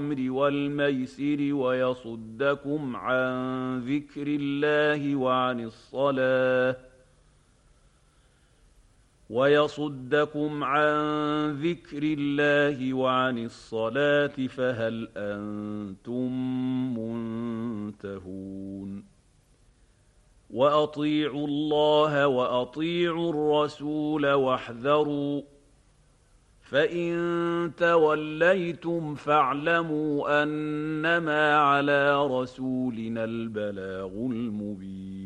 والميسر ويصدكم عن ذكر الله وعن الصلاة فهل أنتم منتهون وأطيعوا الله وأطيعوا الرسول واحذروا فإن توليتم فاعلموا أنما على رسولنا البلاغ المبين